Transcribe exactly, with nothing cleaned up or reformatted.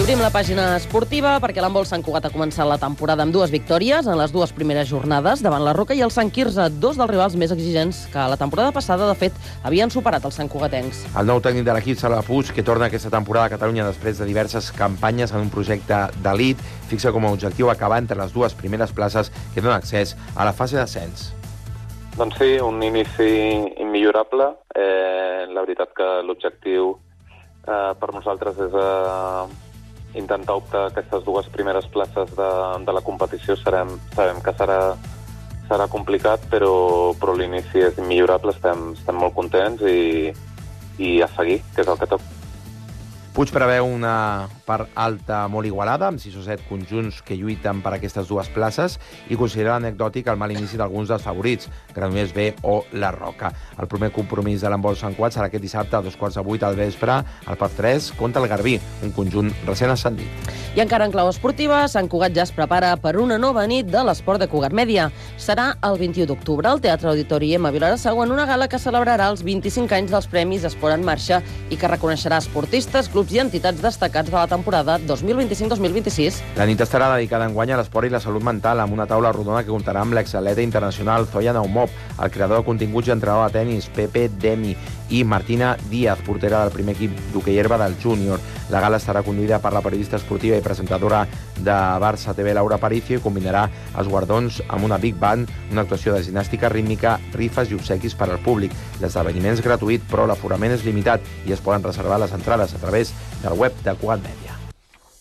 Obrim la pàgina esportiva perquè l'handbol Sant Cugat ha començat la temporada amb dues victòries en les dues primeres jornades davant la Roca i el Sant Quirze, dos dels rivals més exigents que la temporada passada, de fet, havien superat els santcugatencs. El nou tècnic de l'equip, Salva Puig, que torna aquesta temporada a Catalunya després de diverses campanyes en un projecte d'elit, fixa com a objectiu acabar entre les dues primeres places que donen accés a la fase d'ascens. Doncs sí, un inici immillorable. Eh, la veritat que l'objectiu eh, per nosaltres és eh, intentar optar aquestes dues primeres places de, de la competició. Serem, sabem que serà, serà complicat, però, però l'inici és immillorable, estem, estem molt contents i, i a seguir, que és el que toca. Puig preveu una part alta molt igualada, amb sis o set conjunts que lluiten per aquestes dues places, i considera anecdòtic el mal inici d'alguns dels favorits, Granollers B o la Roca. El primer compromís de l'handbol Sant Cugat serà aquest dissabte a dos quarts de vuit al vespre, al P A F tres, contra el Garbí, un conjunt recent ascendit. I encara en clau esportiva, Sant Cugat ja es prepara per una nova nit de l'esport de Cugat Mèdia. Serà el vint-i-u d'octubre al Teatre Auditori M a Vilassar en una gala que celebrarà els vint-i-cinc anys dels Premis Esport en Marxa i que reconeixerà esportistes, clubs i entitats destacats de la temporada dos mil vint-i-cinc dos mil vint-i-sis. La nit estarà dedicada enguany a l'esport i la salut mental, amb una taula rodona que comptarà amb l'exatleta internacional Zoya Naumov, el creador de continguts i entrenador de tenis Pepe Demi i Martina Díaz, portera del primer equip d'hoquei herba del júnior. La gala estarà conduïda per la periodista esportiva i presentadora de Barça T V, Laura Paricio, i combinarà els guardons amb una big band, una actuació de ginàstica rítmica, rifes i obsequis per al públic. L'esdeveniment és gratuït, però l'aforament és limitat i es poden reservar les entrades a través del web de Cugat Mèdia.